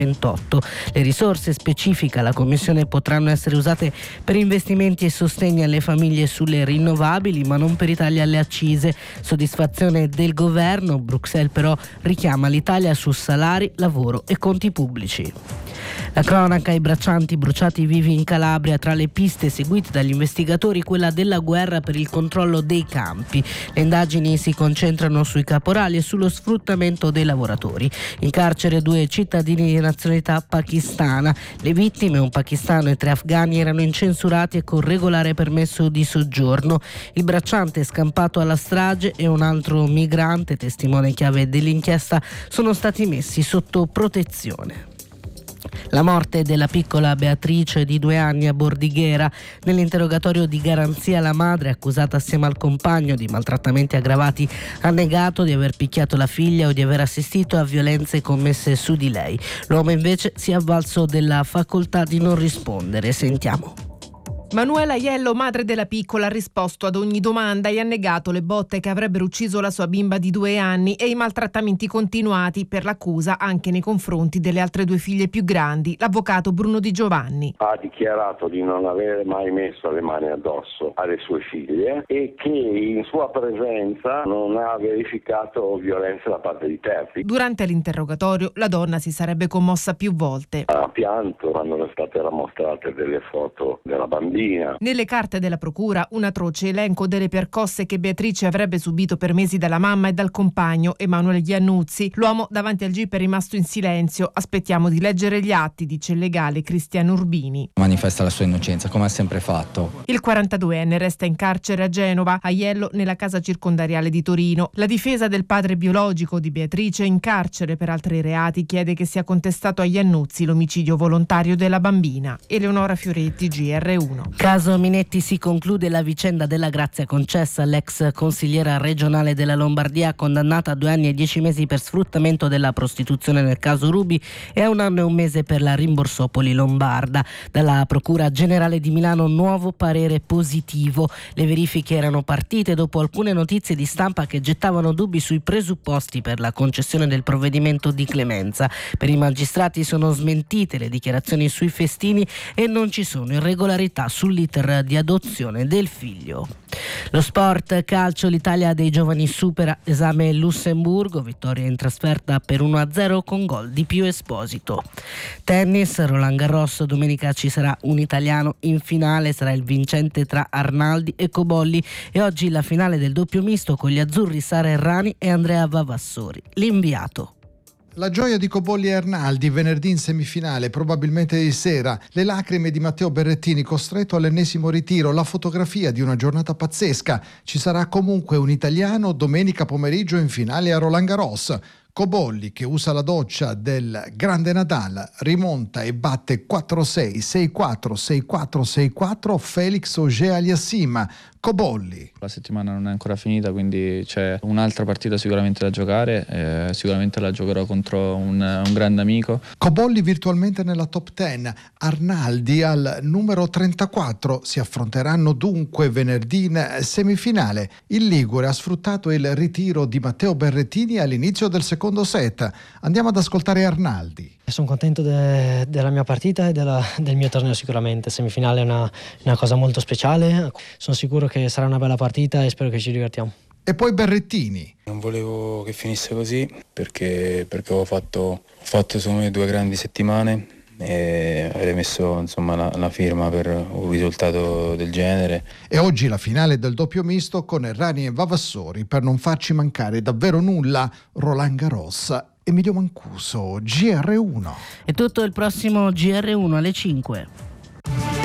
28. Le risorse, specifica la Commissione, potranno essere usate per investimenti e sostegni alle famiglie sulle rinnovabili, ma non per i tagli alle accise. Soddisfazione del governo. Bruxelles però richiama l'Italia su salari, lavoro e conti pubblici. La cronaca: i braccianti bruciati vivi in Calabria. Tra le piste seguite dagli investigatori, quella della guerra per il controllo dei campi. Le indagini si concentrano sui caporali e sullo sfruttamento dei lavoratori. In carcere 2 cittadini di nazionalità pakistana. Le vittime, un pakistano e 3 afghani, erano incensurati e con regolare permesso di soggiorno. Il bracciante scampato alla strage e un altro migrante, testimone chiave dell'inchiesta, sono stati messi sotto protezione. La morte della piccola Beatrice di 2 anni a Bordighera. Nell'interrogatorio di garanzia la madre, accusata assieme al compagno di maltrattamenti aggravati, ha negato di aver picchiato la figlia o di aver assistito a violenze commesse su di lei. L'uomo invece si è avvalso della facoltà di non rispondere. Sentiamo. Manuela Aiello, madre della piccola, ha risposto ad ogni domanda e ha negato le botte che avrebbero ucciso la sua bimba di 2 anni e i maltrattamenti continuati per l'accusa anche nei confronti delle altre 2 figlie più grandi. L'avvocato Bruno Di Giovanni ha dichiarato di non avere mai messo le mani addosso alle sue figlie e che in sua presenza non ha verificato violenza da parte di terzi. Durante l'interrogatorio la donna si sarebbe commossa più volte. Ha pianto quando le state mostrate delle foto della bambina. Nelle carte della procura un atroce elenco delle percosse che Beatrice avrebbe subito per mesi dalla mamma e dal compagno Emanuele Iannuzzi. L'uomo davanti al GIP è rimasto in silenzio. Aspettiamo di leggere gli atti, dice il legale Cristiano Urbini. Manifesta la sua innocenza, come ha sempre fatto. Il 42enne resta in carcere a Genova, Aiello nella casa circondariale di Torino. La difesa del padre biologico di Beatrice, in carcere per altri reati, chiede che sia contestato a Iannuzzi l'omicidio volontario della bambina. Eleonora Fioretti, GR1. Caso Minetti: si conclude la vicenda della grazia concessa all'ex consigliera regionale della Lombardia, condannata a 2 anni e 10 mesi per sfruttamento della prostituzione nel caso Ruby e a 1 anno e 1 mese per la rimborsopoli lombarda. Dalla Procura Generale di Milano nuovo parere positivo. Le verifiche erano partite dopo alcune notizie di stampa che gettavano dubbi sui presupposti per la concessione del provvedimento di clemenza. Per i magistrati sono smentite le dichiarazioni sui festini e non ci sono irregolarità sull'iter di adozione del figlio. Lo sport calcio: l'Italia dei giovani supera esame Lussemburgo, vittoria in trasferta per 1-0 con gol di Pio Esposito. Tennis, Roland Garros, domenica ci sarà un italiano in finale, sarà il vincente tra Arnaldi e Cobolli, e oggi la finale del doppio misto con gli azzurri Sara Errani e Andrea Vavassori. L'inviato. La gioia di Cobolli e Arnaldi venerdì in semifinale, probabilmente di sera, le lacrime di Matteo Berrettini costretto all'ennesimo ritiro, la fotografia di una giornata pazzesca. Ci sarà comunque un italiano domenica pomeriggio in finale a Roland Garros. Cobolli, che usa la doccia del grande Nadal, rimonta e batte 4-6, 6-4, 6-4, 6-4 Felix Auger-Aliassime. Cobolli. La settimana non è ancora finita, quindi c'è un'altra partita sicuramente da giocare, sicuramente la giocherò contro un grande amico. Cobolli virtualmente nella top 10, Arnaldi al numero 34, si affronteranno dunque venerdì in semifinale. Il Ligure ha sfruttato il ritiro di Matteo Berrettini all'inizio del secondo set. Andiamo ad ascoltare Arnaldi. Sono contento della mia partita e del mio torneo sicuramente. Semifinale è una cosa molto speciale, sono sicuro che sarà una bella partita e spero che ci divertiamo. E poi Berrettini. Non volevo che finisse così perché ho fatto secondo me 2 grandi settimane e avrei messo insomma la firma per un risultato del genere. E oggi la finale del doppio misto con Errani e Vavassori, per non farci mancare davvero nulla. Roland Garros, Emilio Mancuso, GR1. È tutto, il prossimo GR1 alle 5.